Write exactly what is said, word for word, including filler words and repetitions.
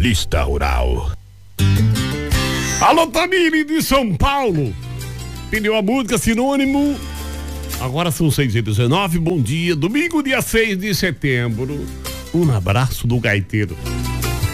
Lista Rural. Alô, Tamiri de São Paulo. Pediu a música Sinônimo. Agora são seis e dezenove. Bom dia. Domingo, dia seis de setembro. Um abraço do gaiteiro.